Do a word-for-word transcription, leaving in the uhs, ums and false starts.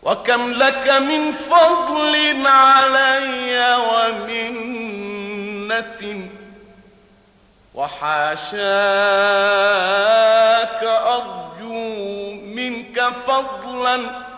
وكم لك من فضل علي ومنة، وحاشاك أرجو منك فضلا